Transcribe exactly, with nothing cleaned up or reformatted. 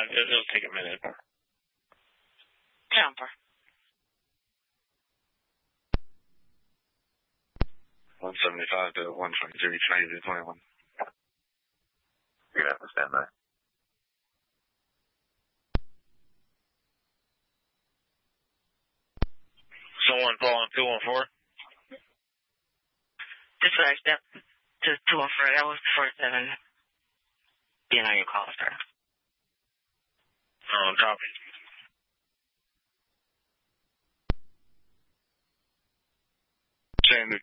It, it'll take a minute. Jumper. one seventy-five to one twenty-three, twenty to twenty-one. You're going to have to stand by. Someone calling two one four. Dispatch, step to two one four. That was four seven. Being on your call, sir. Oh, copy. Same